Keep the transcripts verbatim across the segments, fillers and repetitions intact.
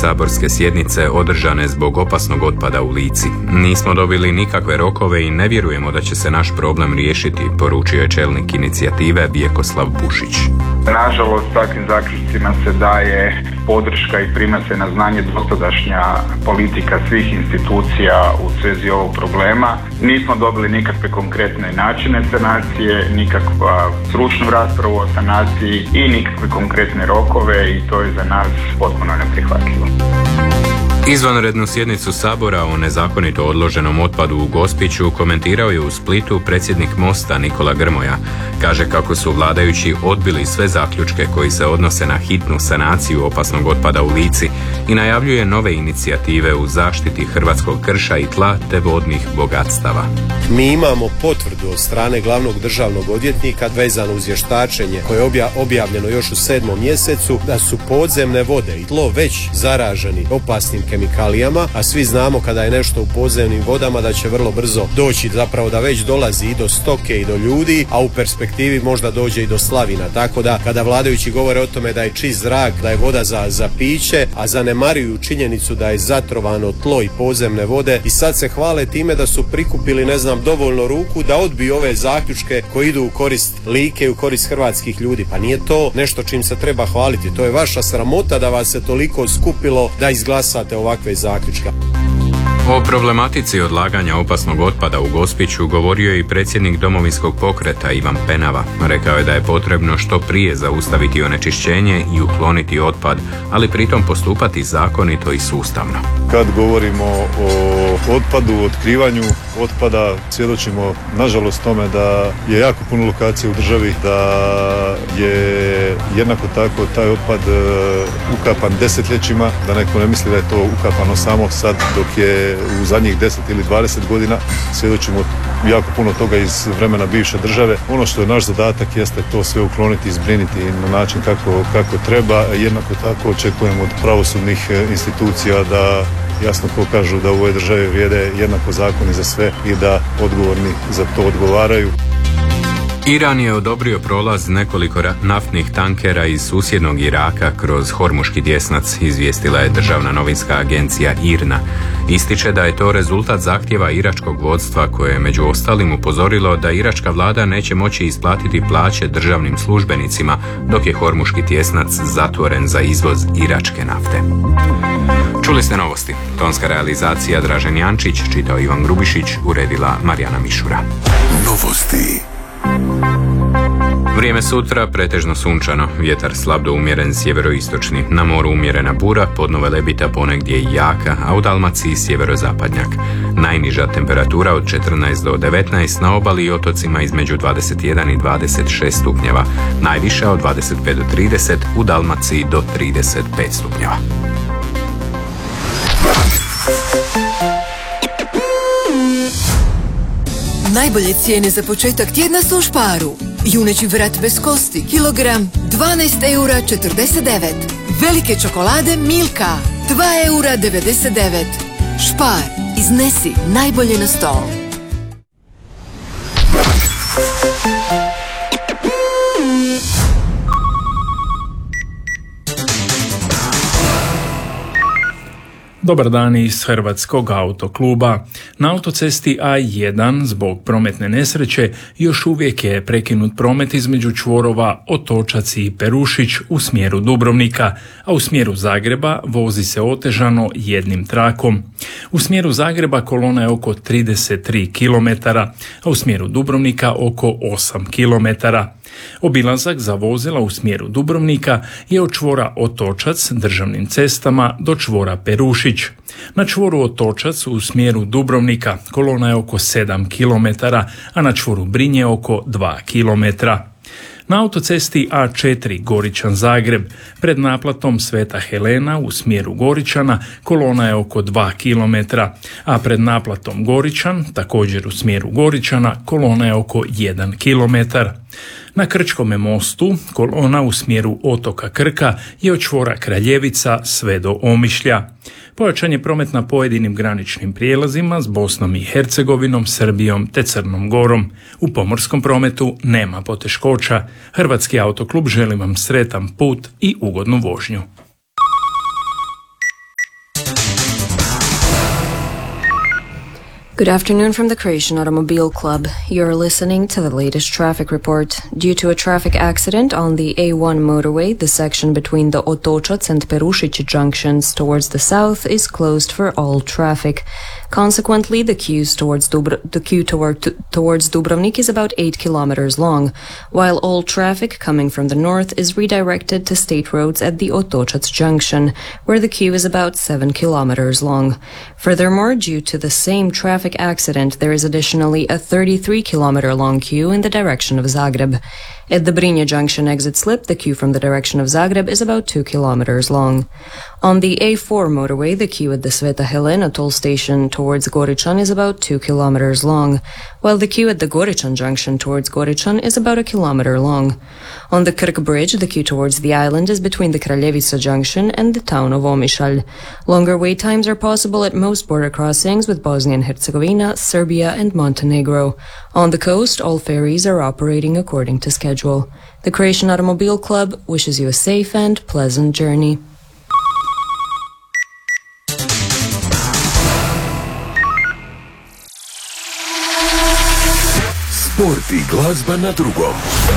saborske sjednice održane zbog opasnog otpada u Lici. Nismo dobili nikakve rokove i ne vjerujemo da će se naš problem riješiti, poručio je čelnik inicijative Vjekoslav Pušić. Nažalost, takvim zaključcima se daje podrška i prima se na znanje dosadašnja politika svih institucija u svezi ovog problema. Nismo dobili nikakve konkretne načine sanacije, nikakva stručnu raspravu o sanaciji i nikakve konkretne rokove i to je za nas potpuno neprihvatljivo. Izvanrednu sjednicu Sabora o nezakonito odloženom otpadu u Gospiću komentirao je u Splitu predsjednik Mosta Nikola Grmoja. Kaže kako su vladajući odbili sve zaključke koji se odnose na hitnu sanaciju opasnog otpada u Lici i najavljuje nove inicijative u zaštiti hrvatskog krša i tla te vodnih bogatstava. Mi imamo potvrdu od strane glavnog državnog odvjetnika vezano uz vještačenje koje je objavljeno još u sedmom mjesecu da su podzemne vode i tlo već zaraženi opasnim kemikalijama, a svi znamo kada je nešto u podzemnim vodama da će vrlo brzo doći, zapravo da već dolazi i do stoke i do ljudi, a u perspektivi možda dođe i do slavina. Tako da kada vladajući govore o tome da je čist zrak, da je voda za, za piće, a zanemaruju činjenicu da je zatrovano tlo i podzemne vode i sad se hvale time da su prikupili ne znam dovoljno ruku da odbiju ove zaključke koji idu u korist Like i u korist hrvatskih ljudi. Pa nije to nešto čim se treba hvaliti. To je vaša sramota da vas se toliko skupilo da izglasate ovakve zaključke. O problematici odlaganja opasnog otpada u Gospiću govorio je i predsjednik Domovinskog pokreta Ivan Penava. Rekao je da je potrebno što prije zaustaviti onečišćenje i ukloniti otpad, ali pritom postupati zakonito i sustavno. Kad govorimo o otpadu, otkrivanju otpada, svjedočimo nažalost tome da je jako puno lokacija u državi, da je jednako tako taj otpad ukapan desetljećima, da neko ne misli da je to ukapano samo sad dok je u zadnjih deset ili dvadeset godina. Svjedočimo jako puno toga iz vremena bivše države. Ono što je naš zadatak jeste to sve ukloniti i zbriniti na način kako, kako treba. Jednako tako očekujemo od pravosudnih institucija da jasno pokažu da u ovoj državi vrijede jednako zakoni za sve i da odgovorni za to odgovaraju. Iran je odobrio prolaz nekoliko naftnih tankera iz susjednog Iraka kroz Hormuški tjesnac, izvijestila je državna novinska agencija IRNA. Ističe da je to rezultat zahtjeva iračkog vodstva koje je među ostalim upozorilo da iračka vlada neće moći isplatiti plaće državnim službenicima dok je Hormuški tjesnac zatvoren za izvoz iračke nafte. Čuli ste novosti. Tonska realizacija Dražen Jančić, čitao Ivan Grubišić, uredila Marijana Mišura. Novosti. Vrijeme sutra pretežno sunčano, vjetar slab do umjeren sjeveroistočni, na moru umjerena bura, podno Velebita ponegdje i jaka, a u Dalmaciji sjeverozapadnjak. Najniža temperatura od četrnaest do devetnaest, na obali i otocima između dvadeset jedan i dvadeset šest stupnjeva, najviša od dvadeset pet do trideset, u Dalmaciji do trideset pet stupnjeva. Najbolje cijene za početak tjedna su u Sparu. Juneći vrat bez kosti, kilogram, dvanaest eura četrdeset devet. Velike čokolade Milka, dva eura devedeset devet. Spar, iznesi najbolje na stol. Dobar dan iz Hrvatskog autokluba. Na autocesti A jedan zbog prometne nesreće još uvijek je prekinut promet između čvorova Otočac i Perušić u smjeru Dubrovnika, a u smjeru Zagreba vozi se otežano jednim trakom. U smjeru Zagreba kolona je oko trideset tri kilometara, a u smjeru Dubrovnika oko osam kilometara. Obilazak za vozila u smjeru Dubrovnika je od čvora Otočac državnim cestama do čvora Perušić. Na čvoru Otočac u smjeru Dubrovnika kolona je oko sedam kilometara, a na čvoru Brinje oko dva kilometra. Na autocesti A četiri Goričan-Zagreb pred naplatom Sveta Helena u smjeru Goričana kolona je oko dva kilometra, a pred naplatom Goričan, također u smjeru Goričana, kolona je oko jedan kilometar. Na Krčkome mostu kolona u smjeru otoka Krka je od čvora Kraljevica sve do Omišlja. Pojačan je promet na pojedinim graničnim prijelazima s Bosnom i Hercegovinom, Srbijom te Crnom Gorom. U pomorskom prometu nema poteškoća. Hrvatski autoklub želi vam sretan put i ugodnu vožnju. Good afternoon from the Croatian Automobile Club. You're listening to the latest traffic report. Due to a traffic accident on the A one motorway, the section between the Otočac and Perušići junctions towards the south is closed for all traffic. Consequently, the queue towards Dubro- the queue toward, to, towards Dubrovnik is about eight kilometers long, while all traffic coming from the north is redirected to state roads at the Otočac junction, where the queue is about seven kilometers long. Furthermore, due to the same traffic accident, there is additionally a thirty-three kilometer long queue in the direction of Zagreb. At the Brinje junction exit slip, the queue from the direction of Zagreb is about two kilometers long. On the A four motorway, the queue at the Sveta Helena toll station towards Goričan is about two kilometers long, while the queue at the Goričan junction towards Goričan is about a kilometer long. On the Krk bridge, the queue towards the island is between the Kraljevica junction and the town of Omišalj. Longer wait times are possible at most border crossings with Bosnia and Herzegovina, Serbia and Montenegro. On the coast, all ferries are operating according to schedule. The Croatian Automobile Club wishes you a safe and pleasant journey. Sport i glazba na drugom.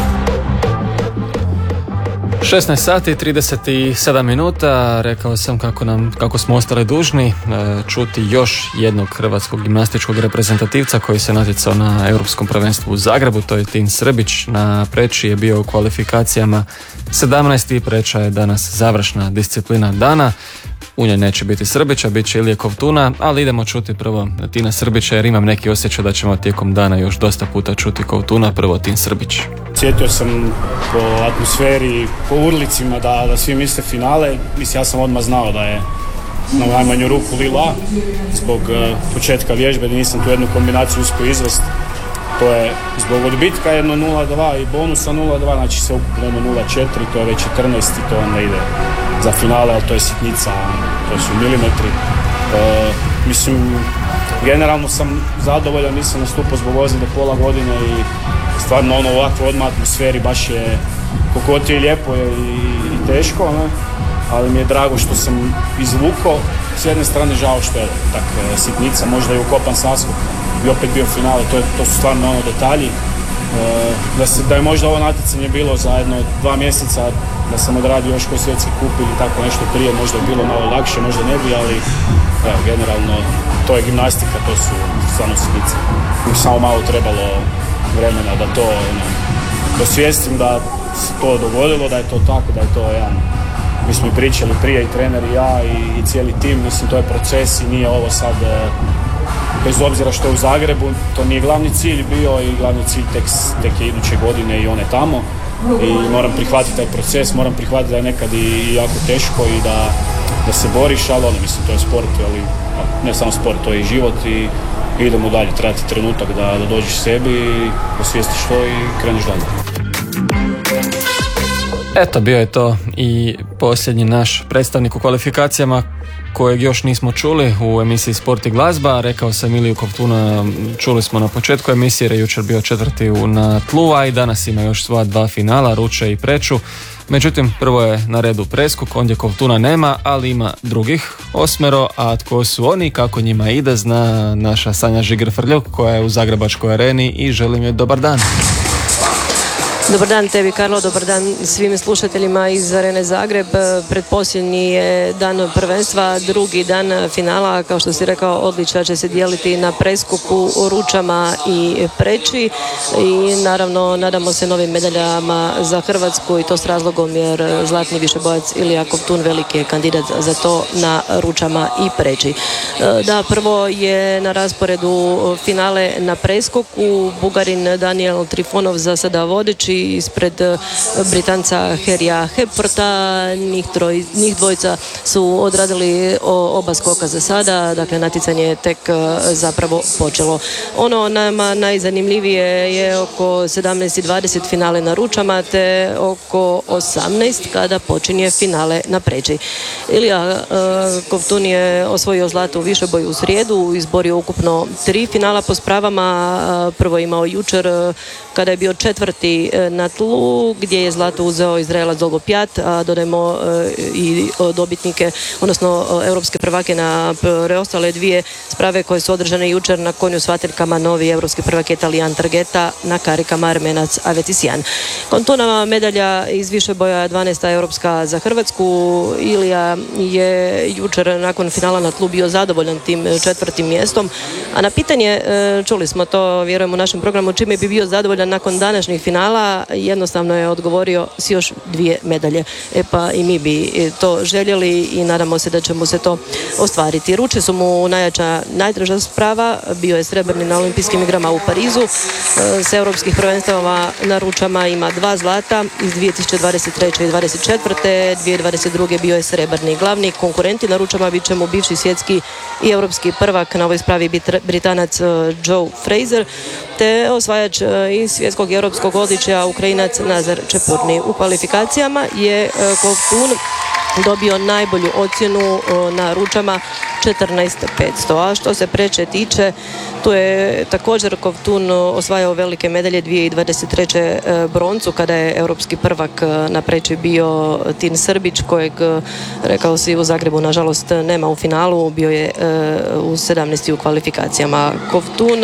šesnaest sati i trideset sedam minuta, rekao sam kako, nam, kako smo ostali dužni e, čuti još jednog hrvatskog gimnastičkog reprezentativca koji se natjecao na Europskom prvenstvu u Zagrebu, to je Tin Srbić. Na preći je bio u kvalifikacijama sedamnaesti i preča je danas završna disciplina dana. U njoj neće biti Srbića, bit će Ilije Kovtuna, ali idemo čuti prvo Tina Srbića jer imam neki osjećaj da ćemo tijekom dana još dosta puta čuti Kovtuna, prvo Tin Srbić. Sjetio sam po atmosferi, po urlicima da, da svi misle finale. Mislim, ja sam odmah znao da je na najmanju ruku Lila zbog uh, početka vježbe, da nisam tu jednu kombinaciju uspio izvesti. To je zbog odbitka jedno nula dva i bonusa nula dva, znači sve ukupno jedno nula četiri, to je već četrnaest i to onda ide za finale, ali to je sitnica, to su milimetri. Uh, mislim, generalno sam zadovoljan, nisam nastupao zbog ozljede pola godine i stvarno ono ovakvo odmah atmosferi baš je, koliko je lijepo je i, i teško, ne? Ali mi je drago što sam izvukao, s jedne strane žao što je tak sitnica, možda je ukopan saskok, bi opet bio finale, to, je, to su stvarno ono detalji. E, da, se, da je možda ovo natjecanje bilo za jedno dva mjeseca, da sam odradio još koji svjetski kup ili tako nešto prije, možda je bilo malo lakše, možda ne bi, ali evo, generalno to je gimnastika, to su stvarno sitnice. Mi samo malo trebalo vremena da to ono, dosvijestim da se to dogodilo, da je to tako, da je to jedan, mi smo i pričali prije i trener i ja i, i cijeli tim, mislim to je proces i nije ovo sad, bez obzira što je u Zagrebu, to nije glavni cilj bio i glavni cilj tek, tek je iduće godine i one tamo i moram prihvatiti taj proces, moram prihvatiti da je nekad i jako teško i da, da se boriš, ali ono, mislim to je sport, ali ne samo sport, to je i život i idemo dalje, trebati trenutak da, da dođeš sebi i osvijestiš to i kreneš dalje. Eto, bio je to i posljednji naš predstavnik u kvalifikacijama kojeg još nismo čuli u emisiji Sport i glazba. Rekao sam Iliju Kovtuna, čuli smo na početku emisije jer je jučer bio četvrti na tlu, a i danas ima još sva dva finala, Ruče i Preču. Međutim, prvo je na redu preskok, ondje Kovtuna nema, ali ima drugih osmero, a tko su oni, kako njima ide, zna naša Sanja Žiger-Frljuk koja je u Zagrebačkoj areni i želim joj dobar dan. Dobar dan tebi, Karlo, dobar dan svim slušateljima iz Arene Zagreb. Pretposljednji je dan prvenstva, drugi dan finala, kao što si rekao, odličja će se dijeliti na preskoku, ručama i preči i naravno nadamo se novim medaljama za Hrvatsku i to s razlogom jer zlatni višebojac Ilija Kovtun veliki je kandidat za to na ručama i preči. Da, prvo je na rasporedu finale na preskoku, Bugarin Daniel Trifonov za sada vodeći ispred Britanca Harrya Hepwortha. Njih, troj, njih dvojica su odradili oba skoka za sada, dakle natjecanje je tek zapravo počelo. Ono nama najzanimljivije je oko sedamnaest i dvadeset finale na ručama te oko osamnaest kada počinje finale na preči. Ilija Kovtun je osvojio zlato u višeboju u srijedu, izborio ukupno tri finala po spravama, prvo imao jučer kada je bio četvrti na tlu gdje je zlato uzeo Izraelac Dolgopjat, a dodajmo i dobitnike, odnosno europske prvake na preostale dvije sprave koje su održane jučer na konju s vatrenkama. Novi europski prvak je Talijan Targeta, na karikama Armenac Avetissian. Kontunama medalja iz više boja, dvanaesta europska za Hrvatsku. Ilija je jučer nakon finala na tlu bio zadovoljan tim četvrtim mjestom, a na pitanje, čuli smo to vjerujem u našem programu, čime bi bio zadovoljan nakon današnjih finala, jednostavno je odgovorio s još dvije medalje. E pa i mi bi to željeli i nadamo se da će mu se to ostvariti. Ruče su mu najjača, najteža sprava, bio je srebrni na olimpijskim igrama u Parizu. S europskih prvenstava na ručama ima dva zlata iz dvije tisuće dvadeset treće i dvadeset četvrte. dvije tisuće dvadeset druge bio je srebrni. Glavni konkurenti na ručama bit će mu bivši svjetski i europski prvak na ovoj spravi Britanac Joe Fraser, te osvajač i svjetskog i europskog odličja Ukrajinac Nazar Čepurni. U kvalifikacijama je Kovtun dobio najbolju ocjenu na ručama četrnaest petsto. A što se preče tiče, tu je također Kovtun osvajao velike medalje, dvije tisuće dvadeset treće broncu kada je europski prvak na preči bio Tin Srbić, kojeg, rekao si, u Zagrebu nažalost nema u finalu, bio je u sedamnaesti u kvalifikacijama. Kovtun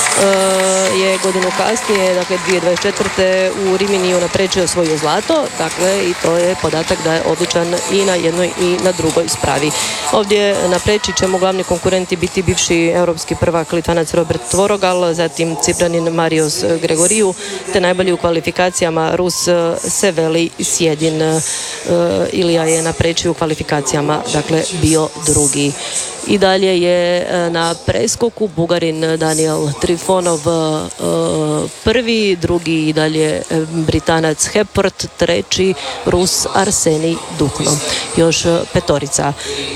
je godinu kasnije, dakle dvije tisuće dvadeset četvrte u Riminiju na preči osvojio zlato, dakle i to je podatak da je odličan i na jednoj i na drugoj spravi. Ovdje na preči će mu glavni konkurenti biti bivši europski prvak Litvanac Robert Tvorogal, zatim Cipranin Marios Gregoriju, te najbolji u kvalifikacijama Rus Seveli Sjedin. Ilija je na preči u kvalifikacijama, dakle bio drugi. I dalje je na preskoku Bugarin Daniel Trifonov prvi, drugi i dalje Britanac Hepworth, treći Rus Arsenij Duhno. Još petorica.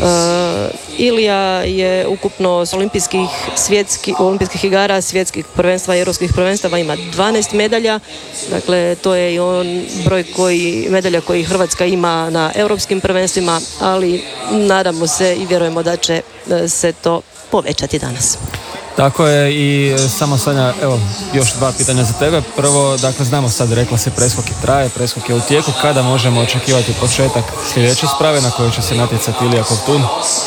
Ilija je ukupno s olimpijskih, svjetskih, olimpijskih igara, svjetskih prvenstva i europskih prvenstava ima dvanaest medalja. Dakle, to je i on broj koji, medalja koji Hrvatska ima na europskim prvenstvima, ali nadamo se i vjerujemo da će se to povećati danas. Tako je, i samo Sanja, evo, još dva pitanja za tebe. Prvo, dakle, znamo sad, rekla se, preskok i traje, preskok je u tijeku. Kada možemo očekivati početak sljedeće sprave na kojoj će se natjecati Ilija Kovtun?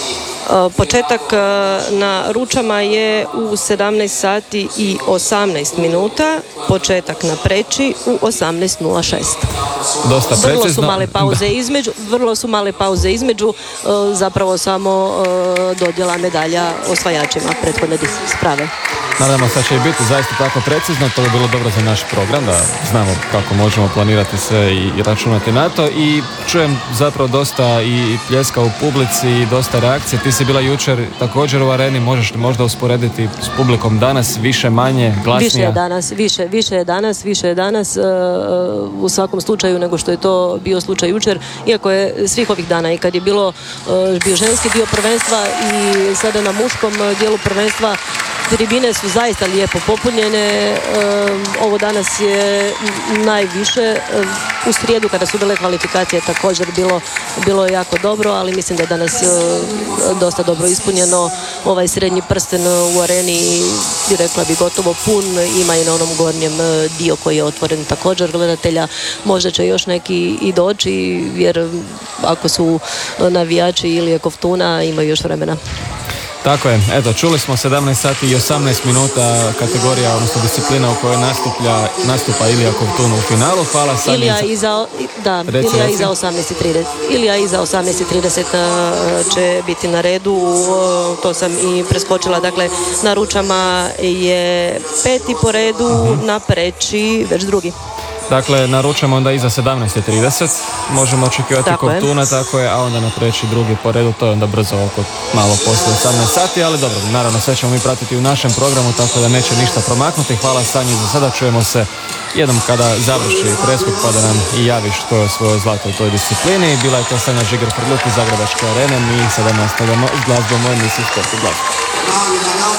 Početak na ručama je u sedamnaest sati i osamnaest minuta, početak na preči u osamnaest nula šest. Dosta precizno. Vrlo su male pauze između, vrlo su male pauze između, zapravo samo dodjela medalja osvajačima prethodne sprave. Nadamo se da će i biti zaista tako precizno, to bi bilo dobro za naš program, da znamo kako možemo planirati sve i, i računati na to. I čujem zapravo dosta i pljeska u publici i dosta reakcije. Ti si bila jučer također u areni, možeš li možda usporediti s publikom danas, više, manje, glasnija? Više je danas, više, više je danas, više je danas uh, u svakom slučaju nego što je to bio slučaj jučer, iako je svih ovih dana i kad je bilo uh, bio ženski dio prvenstva i sada na muškom dijelu prvenstva, tribine su zaista lijepo popunjene. Ovo danas je najviše. U srijedu kada su bile kvalifikacije također bilo, bilo je jako dobro, ali mislim da je danas dosta dobro ispunjeno. Ovaj srednji prsten u areni, bi rekla bi, gotovo pun. Ima i na onom gornjem dio koji je otvoren također gledatelja. Možda će još neki i doći, jer ako su navijači Ilije Kovtuna, imaju još vremena. Tako je, eto, čuli smo sedamnaest sati i osamnaest minuta kategorija, odnosno disciplina u kojoj nastuplja, nastupa Ilija Kovtun u finalu. Hvala Sanji. Ilija iza, da, reci, Ilija reci. iza osamnaest i trideset. Ilija iza osamnaest i trideset će biti na redu, to sam i preskočila, dakle, na ručama je peti po redu, uh-huh. na preči već drugi. Dakle, naručamo onda iza sedamnaest i trideset, možemo očekivati tako Kovtuna, je. tako je, a onda na preći drugi po redu, to je onda brzo oko malo poslije osamnaest sati, ali dobro, naravno sve ćemo mi pratiti u našem programu, tako da neće ništa promaknuti. Hvala Sanji za sada, čujemo se jednom kada završi preskok pa da nam i javiš što je svoje zlato u toj disciplini. Bila je to Sanja Žiger-Frljuk iz Zagrebačke arene, mi sada nastavljamo s glazbom u emisiji Sport i glazba.